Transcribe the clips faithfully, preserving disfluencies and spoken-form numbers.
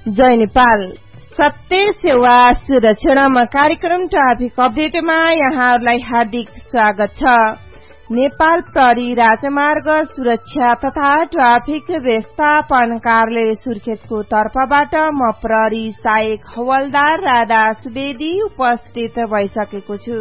जय नेपाल। सत्य सेवा सुरक्षामा कार्यक्रम ट्राफिक अपडेटमा यहाँहरूलाई हार्दिक स्वागत छ। नेपाल प्रहरी राजमार्ग सुरक्षा तथा ट्राफिक व्यवस्थापन कार्यालय सुर्खेतको तर्फबाट म प्रहरी सहायक हवलदार राधा सुवेदी उपस्थित भइसकेको छु।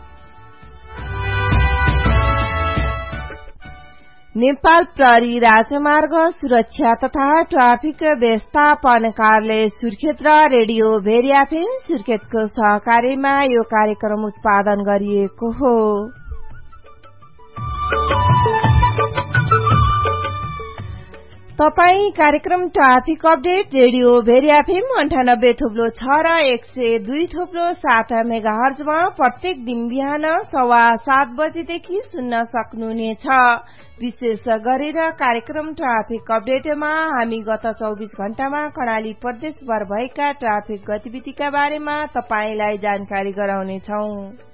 नेपाल प्रहरी राजमार्ग सुरक्षा तथा ट्राफिक व्यवस्थापन कार्यालय सुर्खेत र रेडियो भेरियाफेम सुर्खेतको सहकार्यमा यो कार्यक्रम उत्पादन गरिएको हो। तपाई कार्यक्रम ट्राफिक अपडेट रेडियो भेरियाफेम अन्ठानब्बे थुप्लो छ र एक सय दुई थुप्लो सात मेगाहर्जमा प्रत्येक दिन बिहान सवा सात बजेदेखि सुन्न सक्नुहुनेछ। विशेष गरेर कार्यक्रम ट्राफिक अपडेटमा हामी गत चौबीस घण्टामा कर्णाली प्रदेशभर भएका ट्राफिक गतिविधिका बारेमा तपाईलाई जानकारी गराउनेछौं।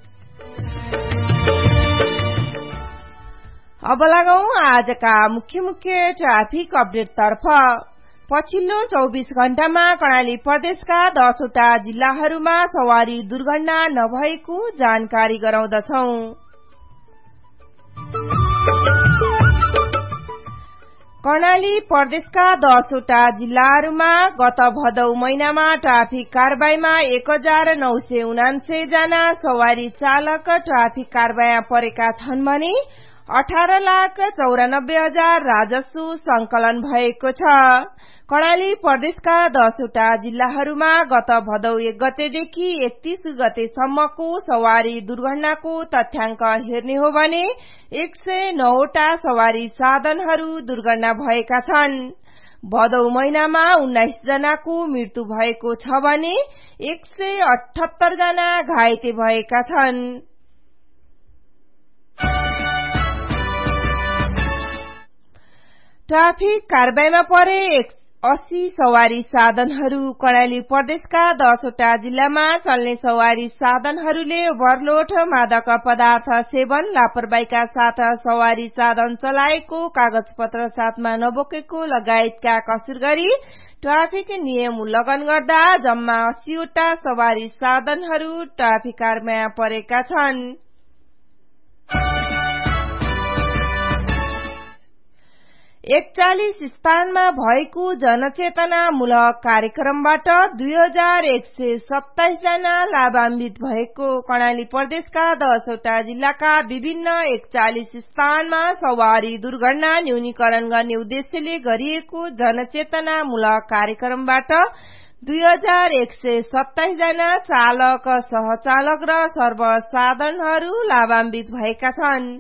अब लागौं आजका मुख्य मुख्य ट्राफिक अपडेट तर्फ। पछिल्लो चौबीस घण्टामा कर्णाली प्रदेशका दसवटा जिल्लाहरूमा सवारी दुर्घटना नभएको जानकारी गराउँदछौं। कर्णाली प्रदेशका दसवटा जिल्लाहरूमा गत भदौ महिनामा ट्राफिक कारबाहीमा एक हजार नौ सय उनान्सय जना सवारी चालक ट्राफिक कारबाहीमा परेका छन् भने अठार लाख चौरानब्बे हजार राजस्व संकलन भएको छ। कर्णाली प्रदेशका दसवटा जिल्लाहरूमा गत भदौ एक गतेदेखि एकतीस गतेसम्मको सवारी दुर्घटनाको तथ्याङ्क हेर्ने हो भने एक सय नौवटा सवारी साधनहरू दुर्घटना भएका छन्। भदौ महिनामा उन्नाइस जनाको मृत्यु भएको छ भने एक सय अठहत्तर जना घाइते भएका छन्। ट्राफिक कारबाहीमा परे एक अस्सी सवारी साधनहरू। कर्णाली प्रदेशका दसवटा जिल्लामा चल्ने सवारी साधनहरूले ओभरलोड, मादक पदार्थ सेवन, लापरवाहीका साथ सवारी साधन चलाएको, कागज पत्र साथमा नबोकेको लगायतका कसुर गरी ट्राफिक नियम उल्लंघन गर्दा जम्मा अस्सीवटा सवारी साधनहरू ट्राफिक कारबाहीमा परेका छन्। एकचालिस स्थानमा भएको जनचेतनामूलक कार्यक्रमबाट दुई हजार एक सय सत्ताइस जना लाभान्वित भएको कर्णाली प्रदेशका दसवटा जिल्लाका विभिन्न एकचालिस स्थानमा सवारी दुर्घटना न्यूनीकरण गर्ने उद्देश्यले गरिएको जनचेतनामूलक कार्यक्रमबाट दुई हजार एक सय सत्ताइस जना चालक, सहचालक र सर्वसाधारणहरू लाभान्वित भएका छन्।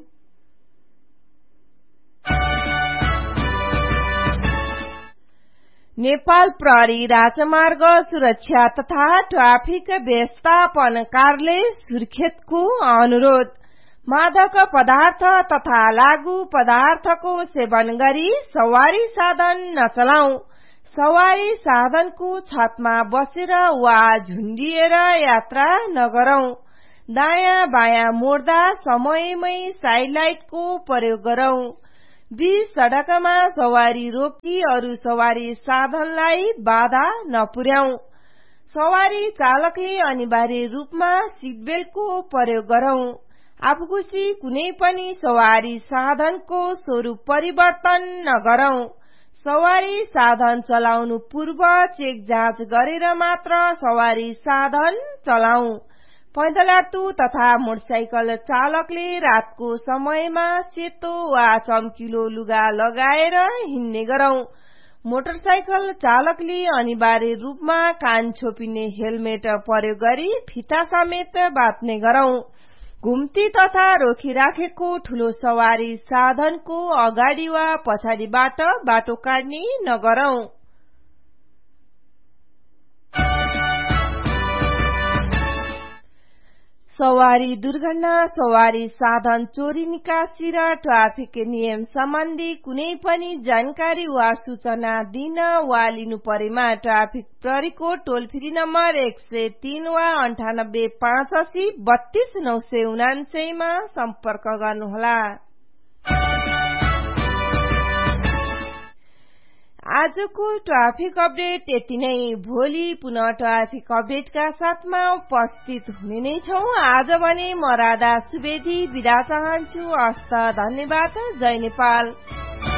नेपाल प्रहरी राजमार्ग सुरक्षा तथा ट्राफिक व्यवस्थापन कार्यालय सुर्खेतको अनुरोध। मादक पदार्थ तथा लागू पदार्थको सेवन गरी सवारी साधन नचलाऊ। सवारी साधनको छतमा बसेर वा झुण्डिएर यात्रा नगरौं। दायाँ बायाँ मोड्दा समयमै साइड लाइटको प्रयोग गरौं। बीच सड़कमा सवारी रोकी अरू सवारी साधनलाई बाधा नपुर्याऊ। सवारी चालकले अनिवार्य रूपमा सीट बेल्टको प्रयोग गरौं। आफूखुसी कुनै पनि सवारी साधनको स्वरूप परिवर्तन नगरौं। सवारी साधन चलाउनु पूर्व चेक जाँच गरेर मात्र सवारी साधन चलाऊ। पैदलातु तथा मोटरसाइकल चालकले रातको समयमा सेतो वा चम्किलो लुगा लगाएर हिँड्ने गरौं। मोटरसाइकल चालकले अनिवार्य रूपमा कान छोपिने हेलमेट प्रयोग गरी फिता समेत बाँध्ने गरौं। घुम्ती तथा रोकिराखेको ठूलो सवारी साधनको अगाडि वा पछाडिबाट बाटो काट्ने नगरौं। सवारी दुर्घटना, सवारी साधन चोरी निकासी र ट्राफिक नियम सम्बन्धी कुनै पनि जानकारी वा सूचना दिन वा लिनु परेमा ट्राफिक प्रहरीको टोल फ्री नम्बर एक सय तीन वा अन्ठानब्बे पाँच अस्सी बत्तीस नौ सय उनान्सयमा सम्पर्क गर्नुहोला। आजको ट्राफिक अपडेट यति नै। भोलि पुनः ट्राफिक अपडेटका साथमा उपस्थित हुने नै छौं। आज भने म राधा सुवेदी बिदा चाहन्छु। हस्त धन्यवाद। जय नेपाल।